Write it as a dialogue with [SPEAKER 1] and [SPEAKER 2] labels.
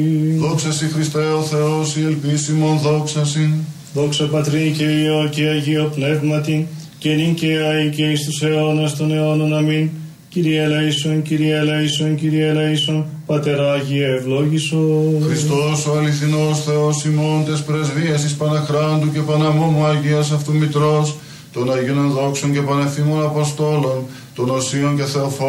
[SPEAKER 1] Δόξα σοι Χριστέ ο Θεός, η ελπίσιμον δόξα συν.
[SPEAKER 2] Δόξα Πατρί και Υιό και Αγίο Πνεύματι, και νυν και αεί και εις τους αιώνας των αιώνων. Αμήν. Kyrie eleison, Kyrie eleison, Kyrie eleison, Πατερ Άγιε ευλόγησον.
[SPEAKER 1] Χριστός ο αληθινός Θεός ημών τες πρεσβείας εις Παναχράντου και Παναμόμου Αγίας αυτού Μητρός, των Αγίων Δόξων και Πανεφήμων Αποστόλων, των Οσίων και Θεοφόρων